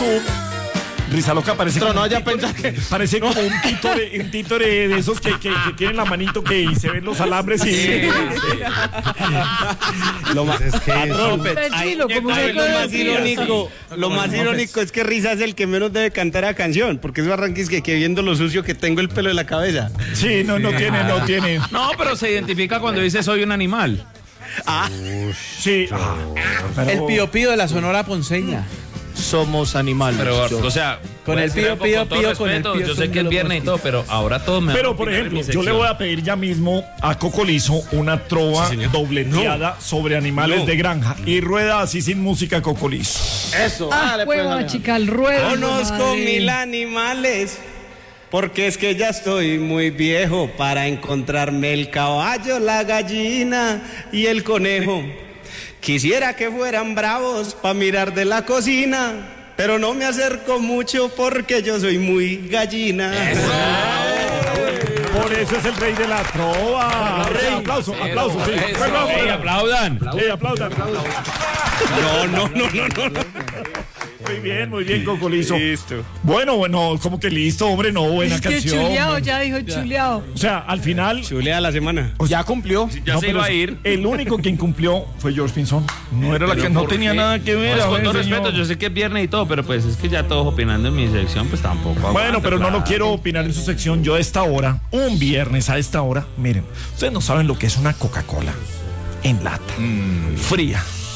YouTube. Risa Loca parece Pero como no, ya pensé que... parece como un títore de esos que tienen la manito que se ven los alambres y... Lo más irónico es que Risa es el que menos debe cantar a canción, porque es Barranquis que viendo lo sucio que tengo el pelo de la cabeza. Sí, no tiene. No, pero se identifica cuando dice soy un animal. Sí. Pero... El Pío Pío de la Sonora Ponceña. Somos animales. Pero, o sea, con el Pío Pío con todo Pío, con el respeto, Pío. yo sé que es viernes y todo, pero ahora todos me... Pero, por ejemplo, yo le voy a pedir ya mismo a Cocolizo una trova dobleteada sobre animales de granja. Y rueda así sin música, Cocolizo. Eso. Hueva, chica, el ruedo. Conozco 1000 animales, porque es que ya estoy muy viejo para encontrarme el caballo, la gallina y el conejo. Quisiera que fueran bravos para mirar de la cocina, pero no me acerco mucho porque yo soy muy gallina. Por eso es el rey de la trova. Aplauso, sí. Aplaudan. Aplaudan. No. Muy bien, Cocolizo. Listo. Bueno, ¿cómo que listo, hombre? No, buena canción. Chuleado, ya dijo chuleado. O sea, al final... Chulea la semana. Ya cumplió. Ya se iba a ir. El único que incumplió fue George Pinzón. No era la que no tenía nada que ver. Pues, con todo respeto, yo sé que es viernes y todo, pero pues es que ya todos opinando en mi sección, pues tampoco. Bueno, pero no lo quiero opinar en su sección. Yo a esta hora, un viernes a esta hora, miren, ustedes no saben lo que es una Coca-Cola en lata, fría.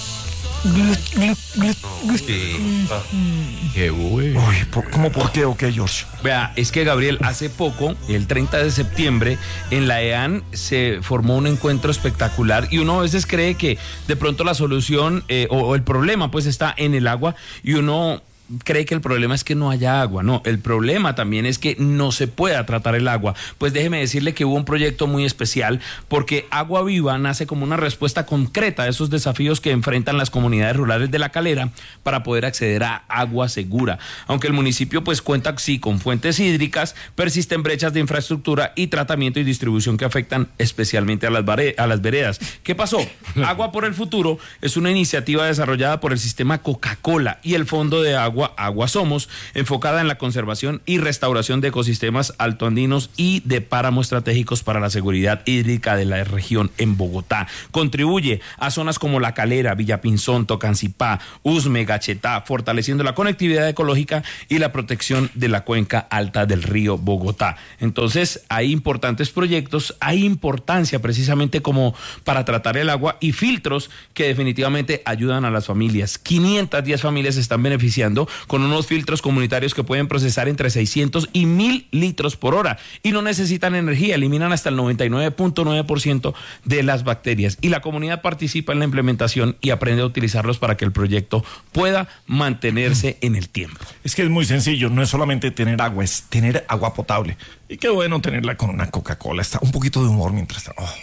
Qué bueno. Uy, ¿cómo por qué o qué, George? Vea, es que Gabriel, hace poco, el 30 de septiembre, en la EAN se formó un encuentro espectacular y uno a veces cree que de pronto la solución o el problema pues está en el agua y uno cree que el problema es que no haya agua. No, el problema también es que no se pueda tratar el agua. Pues déjeme decirle que hubo un proyecto muy especial porque Agua Viva nace como una respuesta concreta a esos desafíos que enfrentan las comunidades rurales de La Calera para poder acceder a agua segura. Aunque el municipio pues cuenta sí con fuentes hídricas, persisten brechas de infraestructura y tratamiento y distribución que afectan especialmente a las veredas. ¿Qué pasó? Agua por el Futuro es una iniciativa desarrollada por el sistema Coca-Cola y el Fondo de Agua Somos, enfocada en la conservación y restauración de ecosistemas altoandinos y de páramos estratégicos para la seguridad hídrica de la región en Bogotá. Contribuye a zonas como La Calera, Villapinzón, Tocancipá, Usme, Gachetá, fortaleciendo la conectividad ecológica y la protección de la cuenca alta del río Bogotá. Entonces, hay importantes proyectos, hay importancia precisamente como para tratar el agua y filtros que definitivamente ayudan a las familias. 510 familias se están beneficiando con unos filtros comunitarios que pueden procesar entre 600 y 1000 litros por hora y no necesitan energía, eliminan hasta el 99.9% de las bacterias y la comunidad participa en la implementación y aprende a utilizarlos para que el proyecto pueda mantenerse en el tiempo. Es que es muy sencillo, no es solamente tener agua, es tener agua potable. Y qué bueno tenerla con una Coca-Cola. Está un poquito de humor mientras...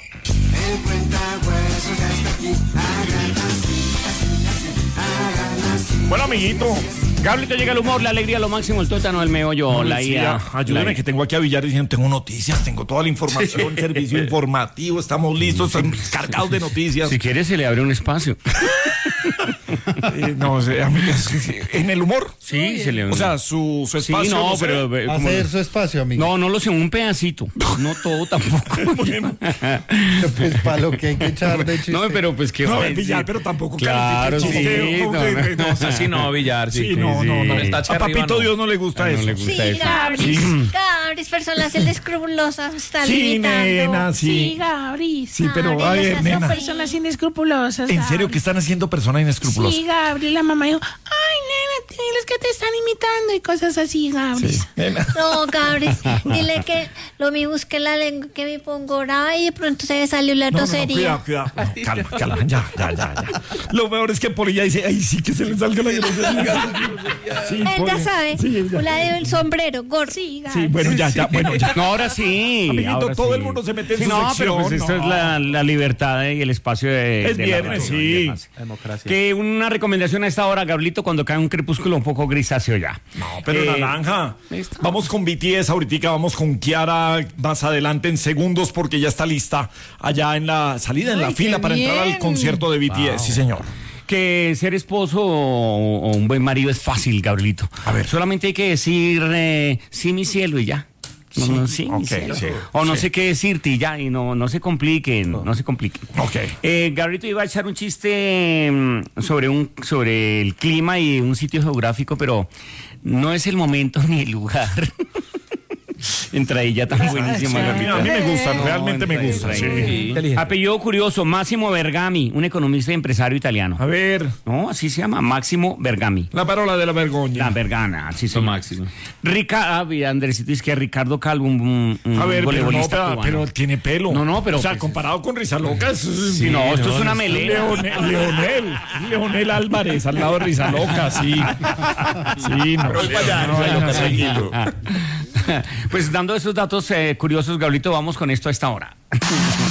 Bueno, amiguito. Gabrielito, llega el humor, la alegría, lo máximo, el tuétano, el meollo, la IA. Ayúdame que tengo aquí a Villar diciendo, tengo noticias, tengo toda la información, servicio informativo, estamos listos, estamos cargados de noticias. Si quiere se le abre un espacio. No, en el humor. Sí, se le abre. O sea, su espacio. Sí, no, pero... Hacer su espacio, amigo. No lo sé, un pedacito. No todo tampoco. Bueno. Pues para lo que hay que echar de chiste. No, pero pues que... No, Villar, pero tampoco. Claro, sí. Así no, Villar, sí. No. A Papito Dios no le gusta eso. No le gusta Sí, eso. Gabris, personas inescrupulosas, está Sí, limitando. nena, sí. Sí, Gabri. Sí, pero, Gabriel, a ver, esas nena. Personas inescrupulosas. ¿En serio Gabri. que están haciendo personas inescrupulosas? Sí, Gabri, la mamá dijo, ay, nena, diles que te están imitando y cosas así, Gabri. Sí, nena. No, Gabris, dile que lo me busque la lengua, que me pongo brava y de pronto se me salió la tosería. Cuidado. No, calma, ya. Lo peor es que por ella dice, ay, sí, que se le salga la grosería. Sí, Él ya sabe, sí, ya. la del sombrero, gordo. Sí, Gabri. Sí, bueno, ya. No, ahora sí. Amiguito, ahora todo sí. el mundo se mete en Sí, su no, sección. pero pues esto es la libertad y el espacio de... Es de viernes, la sí. Democracia. Que una recomendación a esta hora, Gabrielito, cuando cae un crepúsculo un poco grisáceo ya. No, pero naranja. ¿listo? Vamos con BTS ahorita, vamos con Kiara más adelante en segundos porque ya está lista allá en la salida, en la Ay, fila qué para entrar al bien. concierto de BTS. Sí, señor. que ser esposo o un buen marido es fácil, Gabrielito. A ver. Solamente hay que decir sí, mi cielo, y ya. No, sí, mi cielo. sí, o no sí. sé qué decirte y ya, y no se compliquen, no se compliquen. Ok. Gabrielito iba a echar un chiste sobre el clima y un sitio geográfico, pero no es el momento ni el lugar. Entra ahí ya tan buenísima. A mí me gusta, realmente me gusta. entra ahí. Sí. Inteligente. Apellido curioso, Massimo Bergami, un economista y empresario italiano. A ver, No, así se llama, Máximo Bergami. la parola de la vergogna. La Bergana, así se Lo llama. máximo. Andresito dice que Ricardo Calvo, un A ver, pero, no, voleibolista pero, cubano. pero tiene pelo. No, pero O sea, pues, comparado con Rizaloca, Sí, no, esto es una melena. Leonel Álvarez, al lado de Rizaloca, sí. Sí, no. Tranquilo. Pues dando esos datos curiosos, Gabrielito, vamos con esto a esta hora.